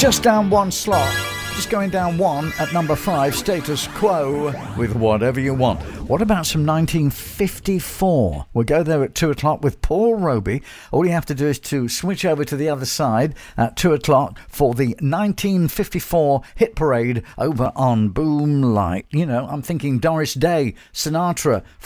Just down one slot. Just going down one at number 5, Status Quo with Whatever You Want. What about some 1954? We'll go there at 2 o'clock with Paul Roby. All you have to do is to switch over to the other side at 2 o'clock for the 1954 hit parade over on Boom Light. You know, I'm thinking Doris Day, Sinatra,